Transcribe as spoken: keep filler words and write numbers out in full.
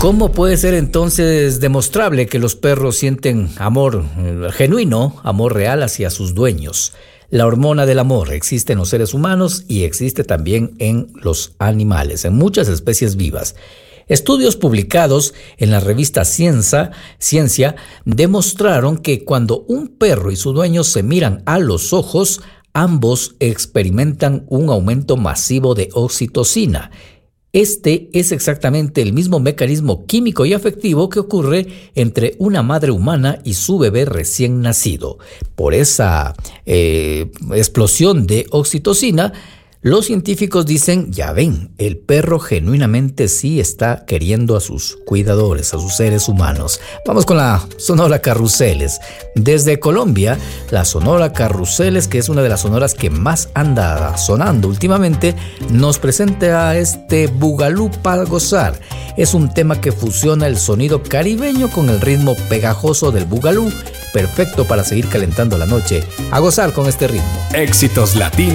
¿Cómo puede ser entonces demostrable que los perros sienten amor eh, genuino, amor real hacia sus dueños? La hormona del amor existe en los seres humanos y existe también en los animales, en muchas especies vivas. Estudios publicados en la revista Ciencia, Ciencia demostraron que cuando un perro y su dueño se miran a los ojos, ambos experimentan un aumento masivo de oxitocina. Este es exactamente el mismo mecanismo químico y afectivo que ocurre entre una madre humana y su bebé recién nacido. Por esa eh, explosión de oxitocina, los científicos dicen, ya ven, el perro genuinamente sí está queriendo a sus cuidadores, a sus seres humanos. Vamos con la Sonora Carruseles. Desde Colombia, la Sonora Carruseles, que es una de las sonoras que más anda sonando últimamente, nos presenta este Bugalú para gozar. Es un tema que fusiona el sonido caribeño con el ritmo pegajoso del bugalú, perfecto para seguir calentando la noche. A gozar con este ritmo. Éxitos latinos.